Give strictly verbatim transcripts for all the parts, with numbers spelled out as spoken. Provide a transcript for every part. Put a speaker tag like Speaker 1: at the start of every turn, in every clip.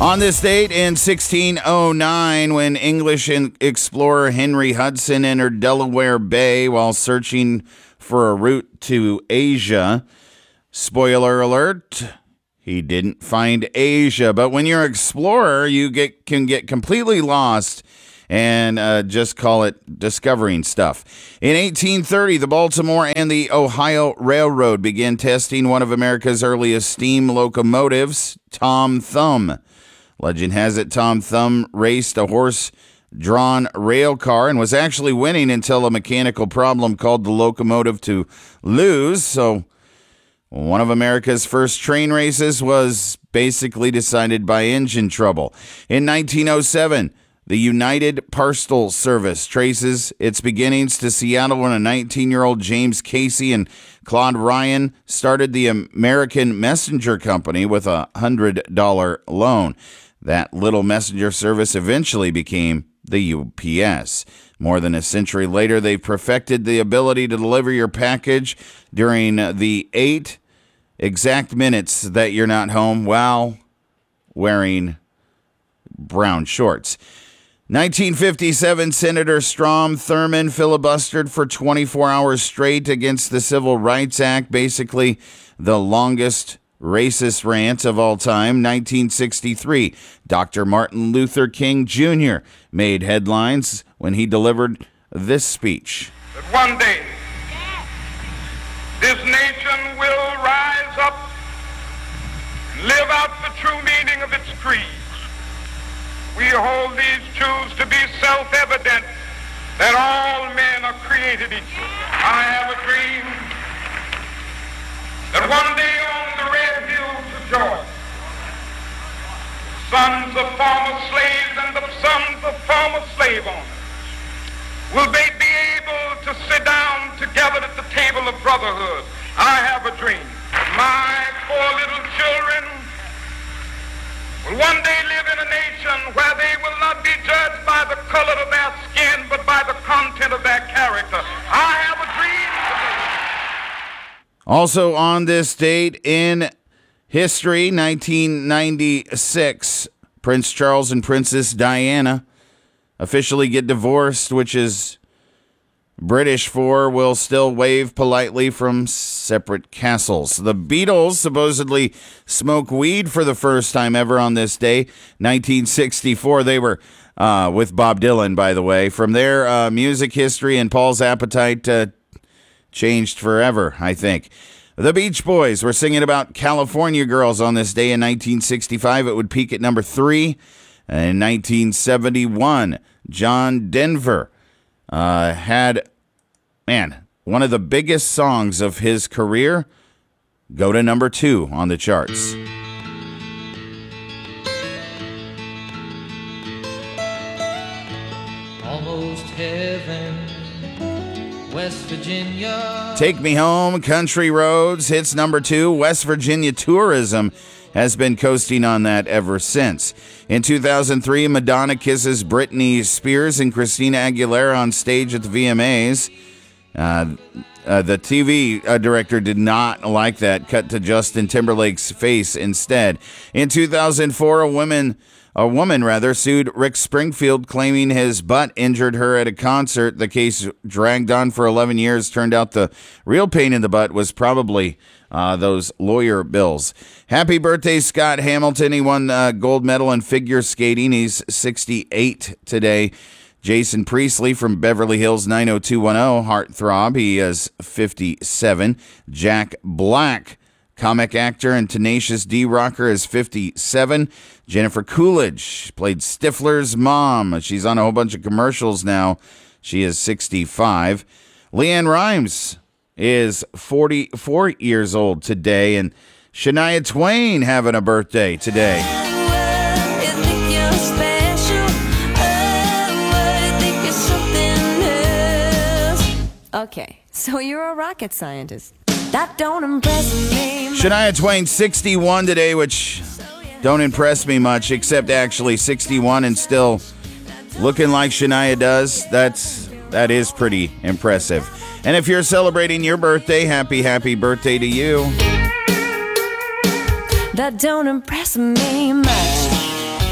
Speaker 1: On this date in sixteen oh nine, when English explorer Henry Hudson entered Delaware Bay while searching for a route to Asia. Spoiler alert, he didn't find Asia. But when you're an explorer, you get can get completely lost and uh, just call it discovering stuff. In eighteen thirty, the Baltimore and the Ohio Railroad began testing one of America's earliest steam locomotives, Tom Thumb. Legend has it Tom Thumb raced a horse-drawn rail car and was actually winning until a mechanical problem caused the locomotive to lose. So one of America's first train races was basically decided by engine trouble. In nineteen oh seven, the United Parcel Service traces its beginnings to Seattle when a nineteen-year-old James Casey and Claude Ryan started the American Messenger Company with a one hundred dollars loan. That little messenger service eventually became the U P S. More than a century later, they perfected the ability to deliver your package during the eight exact minutes that you're not home while wearing brown shorts. nineteen fifty-seven, Senator Strom Thurmond filibustered for twenty-four hours straight against the Civil Rights Act, basically the longest racist rant of all time. Nineteen sixty-three, Doctor Martin Luther King Junior made headlines when he delivered this speech.
Speaker 2: That one day, this nation will rise up and live out the true meaning of its creed. We hold these truths to be self-evident, that all men are created equal. I have a dream that one day on the red hills of Georgia, sons of former slaves and the sons of former slave owners will they be able to sit down together at the table of brotherhood. I have a dream. My four little children will one day live in a nation where they will not be judged by the color of their skin, but by the content of their character. I have a dream today.
Speaker 1: Also on this date in history, nineteen ninety-six, Prince Charles and Princess Diana officially get divorced, which is British for will still wave politely from separate castles. The Beatles supposedly smoke weed for the first time ever on this day, nineteen sixty-four. They were uh, with Bob Dylan, by the way. From there, uh, music history and Paul's appetite uh, changed forever, I think. The Beach Boys were singing about California girls on this day in nineteen sixty-five. It would peak at number three. In nineteen seventy-one, John Denver uh, had, man, one of the biggest songs of his career go to number two on the charts.
Speaker 3: Almost heaven, West Virginia.
Speaker 1: Take Me Home, Country Roads hits number two. West Virginia tourism has been coasting on that ever since. In two thousand three, Madonna kisses Britney Spears and Christina Aguilera on stage at the V M As. Uh, uh, the T V uh, director did not like that, cut to Justin Timberlake's face instead. In two thousand four, a woman, a woman rather, sued Rick Springfield, claiming his butt injured her at a concert. The case dragged on for eleven years. Turned out the real pain in the butt was probably uh, those lawyer bills. Happy birthday, Scott Hamilton. He won a uh, gold medal in figure skating. He's sixty-eight today. Jason Priestley from Beverly Hills nine oh two one oh, heartthrob. He is fifty-seven. Jack Black, comic actor and Tenacious D rocker, is fifty-seven. Jennifer Coolidge played Stifler's mom. She's on a whole bunch of commercials now. She is sixty-five. Leanne Rimes is forty-four years old today. And Shania Twain having a birthday today.
Speaker 4: Okay, so you're a rocket scientist. That don't impress me much.
Speaker 1: Shania Twain, sixty-one today, which don't impress me much, except actually sixty-one and still looking like Shania does. That's, that is pretty impressive. And if you're celebrating your birthday, happy, happy birthday to you.
Speaker 4: That don't impress me much.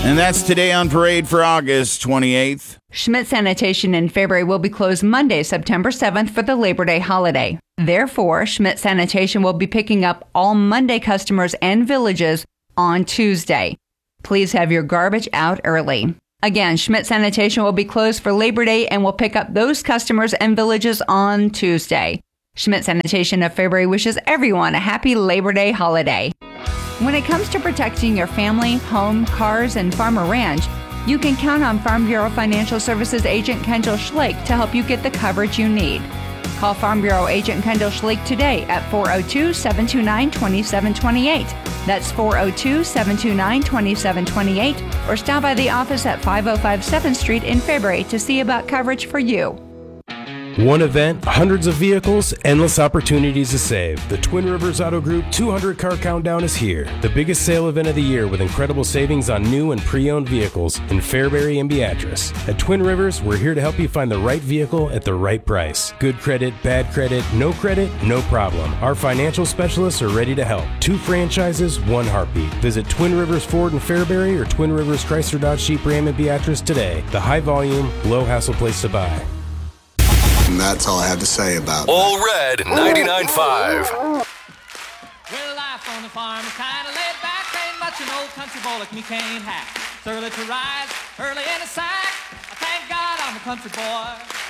Speaker 1: And that's today on Parade for August twenty-eighth.
Speaker 5: Schmidt Sanitation in Fairbury will be closed Monday, September seventh for the Labor Day holiday. Therefore, Schmidt Sanitation will be picking up all Monday customers and villages on Tuesday. Please have your garbage out early. Again, Schmidt Sanitation will be closed for Labor Day and will pick up those customers and villages on Tuesday. Schmidt Sanitation of Fairbury wishes everyone a happy Labor Day holiday. When it comes to protecting your family, home, cars, and farm or ranch, you can count on Farm Bureau Financial Services agent Kendall Schlake to help you get the coverage you need. Call Farm Bureau agent Kendall Schlake today at four oh two, seven two nine, two seven two eight. That's four oh two, seven two nine, two seven two eight, or stop by the office at five oh five seventh Street in Fairbury to see about coverage for you.
Speaker 6: One event, hundreds of vehicles, endless opportunities to save. The Twin Rivers Auto Group two hundred car countdown is here. The biggest sale event of the year with incredible savings on new and pre-owned vehicles in Fairbury and Beatrice. At Twin Rivers, we're here to help you find the right vehicle at the right price. Good credit, bad credit, no credit, no problem. Our financial specialists are ready to help. Two franchises, one heartbeat. Visit Twin Rivers Ford in Fairbury or Twin Rivers Chrysler Dodge Jeep Ram in Beatrice today. The high volume, low hassle place to buy.
Speaker 7: And that's all I have to say about it.
Speaker 8: All Red ninety-nine point five.
Speaker 3: Well, life on the farm is kind of laid back. Ain't much an old country boy like me can't hack. It's early to rise, early in the sack. I thank God I'm a country boy.